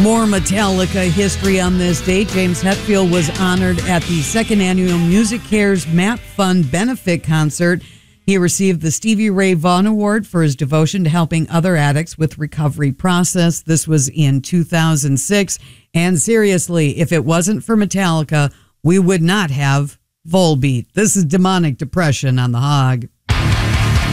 More Metallica history on this date. James Hetfield was honored at the second annual Music Cares MAP Fund benefit concert. He received the Stevie Ray Vaughan Award for his devotion to helping other addicts with recovery process. This was in 2006. And seriously, if it wasn't for Metallica, we would not have Volbeat. This is Demonic Depression on The Hog.